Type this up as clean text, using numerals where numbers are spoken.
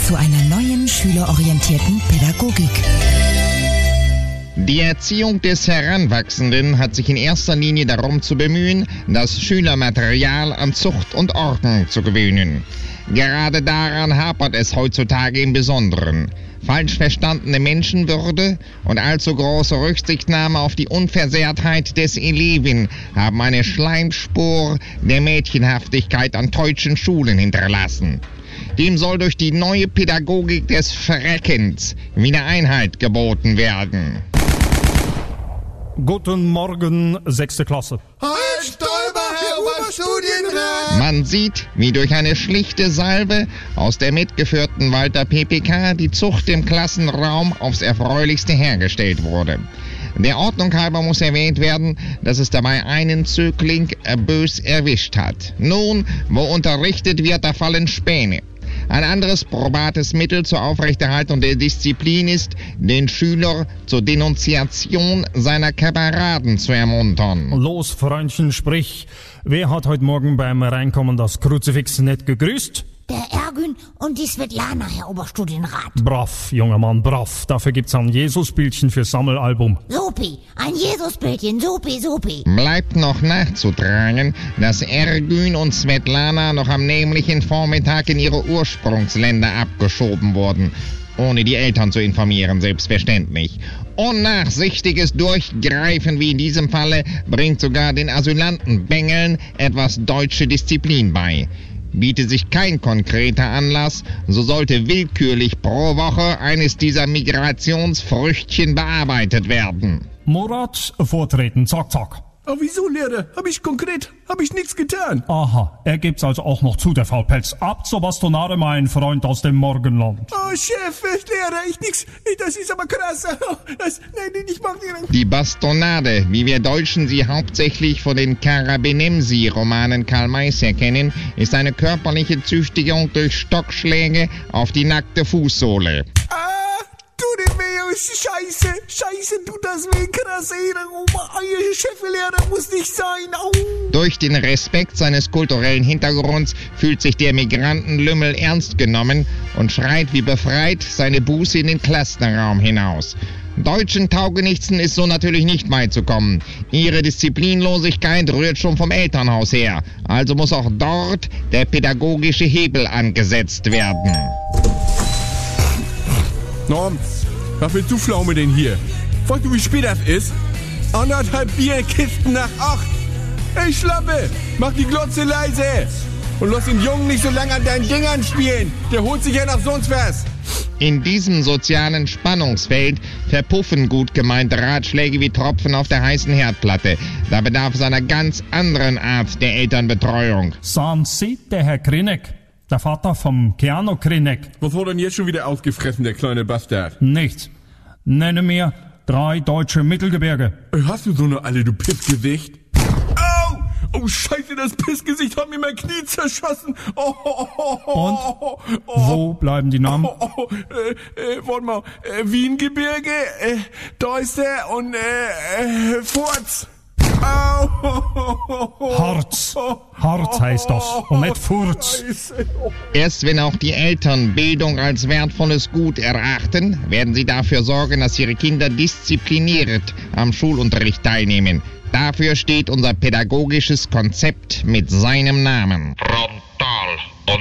zu einer neuen schülerorientierten Pädagogik. Die Erziehung des Heranwachsenden hat sich in erster Linie darum zu bemühen, das Schülermaterial an Zucht und Ordnung zu gewöhnen. Gerade daran hapert es heutzutage im Besonderen. Falsch verstandene Menschenwürde und allzu große Rücksichtnahme auf die Unversehrtheit des Eleven haben eine Schleimspur der Mädchenhaftigkeit an deutschen Schulen hinterlassen. Dem soll durch die neue Pädagogik des Schreckens wieder Einhalt geboten werden. Guten Morgen, 6. Klasse. Halt, Stolper, Herr Oberstudienrat! Man sieht, wie durch eine schlichte Salve aus der mitgeführten Walter PPK die Zucht im Klassenraum aufs Erfreulichste hergestellt wurde. Der Ordnung halber muss erwähnt werden, dass es dabei einen Zögling bös erwischt hat. Nun, wo unterrichtet wird, da fallen Späne. Ein anderes probates Mittel zur Aufrechterhaltung der Disziplin ist, den Schüler zur Denunziation seiner Kameraden zu ermuntern. Los, Freundchen, sprich. Wer hat heute Morgen beim Reinkommen das Kruzifix nicht gegrüßt? Der Ergün und die Svetlana, Herr Oberstudienrat. Brav, junger Mann, brav. Dafür gibt's ein Jesusbildchen fürs Sammelalbum. Supi, ein Jesusbildchen, supi, supi. Bleibt noch nachzutragen, dass Ergün und Svetlana noch am nämlichen Vormittag in ihre Ursprungsländer abgeschoben wurden. Ohne die Eltern zu informieren, selbstverständlich. Unnachsichtiges Durchgreifen wie in diesem Falle bringt sogar den Asylantenbengeln etwas deutsche Disziplin bei. Bietet sich kein konkreter Anlass, so sollte willkürlich pro Woche eines dieser Migrationsfrüchtchen bearbeitet werden. Murat, vortreten, zack, zack. Aber wieso, Lehrer? Hab ich nichts getan. Aha, er gibt's also auch noch zu, der Faulpelz. Ab zur Bastonade, mein Freund aus dem Morgenland. Oh, Chef, Lehrer, das ist aber krass. Nein, ich mach nicht. Die Bastonade, wie wir Deutschen sie hauptsächlich von den Karabinemsi-Romanen Karl Mays kennen, ist eine körperliche Züchtigung durch Stockschläge auf die nackte Fußsohle. Scheiße, tut das weh, krass, ey, euer Cheflehrer muss nicht sein, au. Durch den Respekt seines kulturellen Hintergrunds fühlt sich der Migrantenlümmel ernst genommen und schreit wie befreit seine Buße in den Klassenraum hinaus. Deutschen Taugenichtsen ist so natürlich nicht beizukommen. Ihre Disziplinlosigkeit rührt schon vom Elternhaus her, also muss auch dort der pädagogische Hebel angesetzt werden. Norm, was willst du Pflaume denn hier? Weißt du, wie spät das ist? 1,5 Bierkisten nach 8. Ey, Schlappe, mach die Glotze leise. Und lass den Jungen nicht so lange an deinen Dingern spielen. Der holt sich ja nach sonst was. In diesem sozialen Spannungsfeld verpuffen gut gemeinte Ratschläge wie Tropfen auf der heißen Herdplatte. Da bedarf es einer ganz anderen Art der Elternbetreuung. Sahen Sie, der Herr Krinek, der Vater vom Keanu Krinek. Was wurde denn jetzt schon wieder ausgefressen, der kleine Bastard? Nichts. Nenne mir 3 deutsche Mittelgebirge. Hast du so eine alle, du Pissgesicht? Au! Oh, Scheiße, das Pissgesicht hat mir mein Knie zerschossen. Und? Wo bleiben die Namen? Warte mal. Wiengebirge, da ist der und, Furz. Harz. Harz heißt das und nicht Furz. Erst wenn auch die Eltern Bildung als wertvolles Gut erachten, werden sie dafür sorgen, dass ihre Kinder diszipliniert am Schulunterricht teilnehmen. Dafür steht unser pädagogisches Konzept mit seinem Namen.